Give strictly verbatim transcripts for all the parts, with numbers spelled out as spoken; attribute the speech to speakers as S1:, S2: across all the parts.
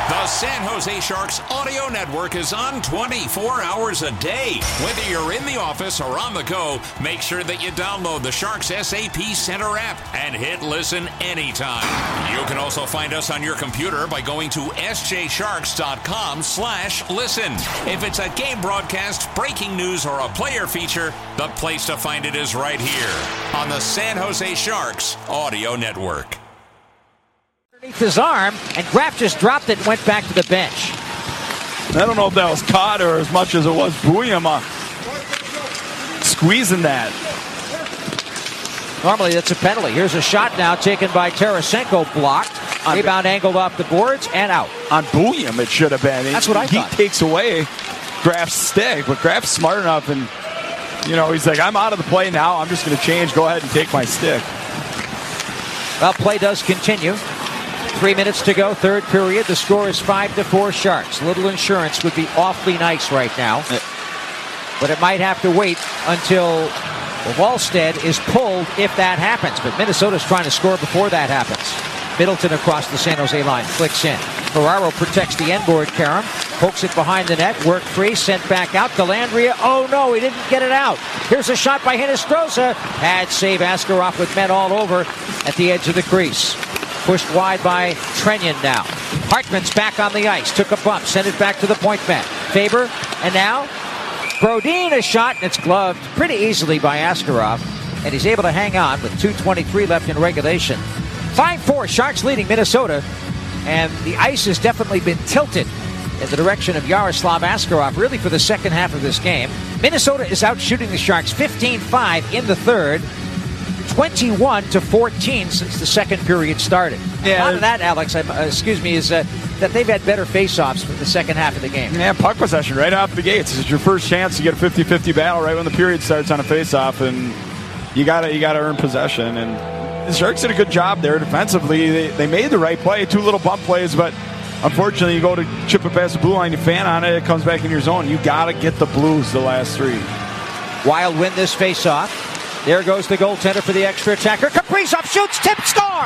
S1: The San Jose Sharks audio network is on twenty-four hours a day. Whether you're in the office or on the go, make sure that you download the Sharks S A P Center app and hit listen anytime. You can also find us on your computer by going to s j sharks dot com slash listen. If it's a game broadcast, breaking news, or a player feature, the place to find it is right here on the San Jose Sharks audio network.
S2: Underneath his arm, and Graf just dropped it and went back to the bench.
S3: I don't know if that was caught or as much as it was Buyama squeezing that.
S2: Normally that's a penalty. Here's a shot now taken by Tarasenko, blocked. On Rebound angled off the boards and out.
S3: On Buyam it should have been.
S2: That's what I
S3: he
S2: thought.
S3: He takes away Graf's stick, but Graf's smart enough, and you know, he's like, I'm out of the play now. I'm just going to change. Go ahead and take my stick.
S2: Well, play does continue. Three minutes to go, third period. The score is five to four Sharks. Little insurance would be awfully nice right now, but it might have to wait until Wallstead is pulled if that happens. But Minnesota's trying to score before that happens. Middleton across the San Jose line, flicks in. Ferraro protects the end board, Karam. Pokes it behind the net, work free, sent back out. Dellandrea, oh no, he didn't get it out. Here's a shot by Hinostroza. Pad save, Askarov with men all over at the edge of the crease. Pushed wide by Trenyon now. Hartman's back on the ice, took a bump, sent it back to the point man. Faber, and now Brodin, a shot, and it's gloved pretty easily by Askarov. And he's able to hang on with two twenty-three left in regulation. five four, Sharks leading Minnesota. And the ice has definitely been tilted in the direction of Yaroslav Askarov, really for the second half of this game. Minnesota is out shooting the Sharks fifteen five in the third. twenty-one to fourteen since the second period started.
S3: Yeah,
S2: a lot of that, Alex, uh, excuse me, is uh, that they've had better face-offs for the second half of the game.
S3: Yeah, puck possession right off the gates. It's your first chance to get a fifty-fifty battle right when the period starts on a face-off, and you gotta you gotta earn possession. And the Sharks did a good job there defensively. They, they made the right play, two little bump plays, but unfortunately you go to chip it past the blue line, you fan on it, it comes back in your zone. You gotta get the Blues the last three.
S2: Wild win this face-off. There goes the goaltender for the extra attacker. Kaprizov shoots, tip, score!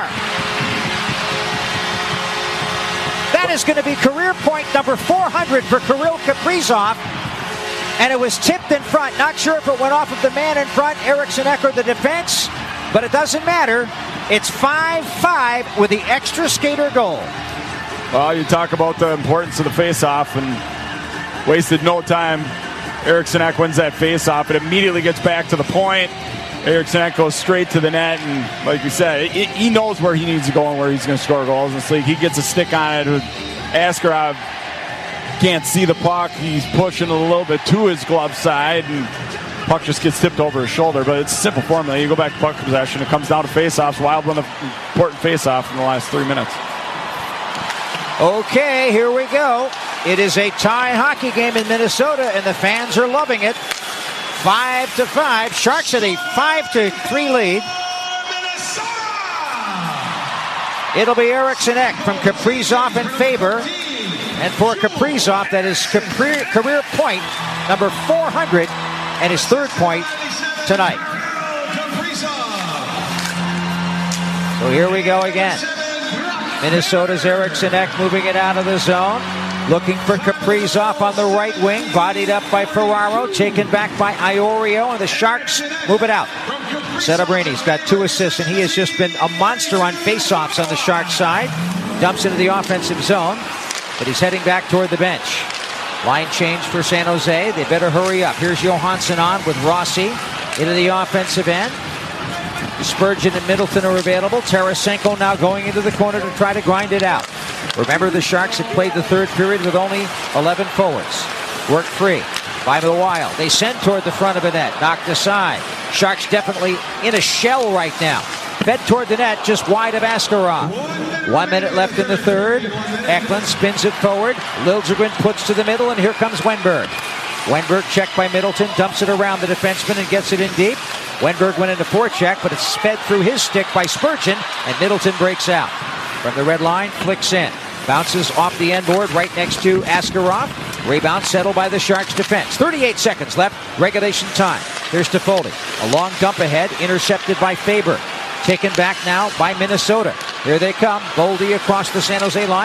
S2: That is going to be career point number four hundred for Kirill Kaprizov. And it was tipped in front. Not sure if it went off of the man in front, Eriksson Ek, the defense, but it doesn't matter. It's five five with the extra skater goal.
S3: Well, you talk about the importance of the face-off, and wasted no time. Eriksson Ek wins that face-off. It immediately gets back to the point. Eriksson Ek goes straight to the net, and like you said, it, he knows where he needs to go and where he's going to score goals in this league. He gets a stick on it. Askarov can't see the puck. He's pushing a little bit to his glove side, and puck just gets tipped over his shoulder. But it's a simple formula. You go back to puck possession. It comes down to face-offs. Wild won the important face-off in the last three minutes.
S2: Okay, here we go. It is a tie hockey game in Minnesota, and the fans are loving it. Five to five. Sharks at a five to three lead. It'll be Eriksson Ek from Kaprizov and Faber. And for Kaprizov, that is career, career point number four hundred and his third point tonight. So here we go again. Minnesota's Eriksson Ek moving it out of the zone. Looking for Kaprizov on the right wing. Bodied up by Ferraro. Taken back by Iorio. And the Sharks move it out. Settebrini's got two assists, and he has just been a monster on faceoffs on the Sharks side. Dumps into the offensive zone, but he's heading back toward the bench. Line change for San Jose. They better hurry up. Here's Johansson on with Rossi into the offensive end. Spurgeon and Middleton are available. Tarasenko now going into the corner to try to grind it out. Remember, the Sharks had played the third period with only eleven forwards. Work free by the Wild. They send toward the front of the net. Knocked aside. Sharks definitely in a shell right now. Fed toward the net, just wide of Askarov. One minute left in the third. Eklund spins it forward. Liljegren puts to the middle, and here comes Wenberg. Wenberg checked by Middleton, dumps it around the defenseman and gets it in deep. Wenberg went into forecheck, but it's sped through his stick by Spurgeon, and Middleton breaks out. From the red line, flicks in. Bounces off the end board right next to Askarov. Rebound settled by the Sharks defense. thirty-eight seconds left, regulation time. Here's Toffoli. A long dump ahead, intercepted by Faber. Taken back now by Minnesota. Here they come. Boldy across the San Jose line.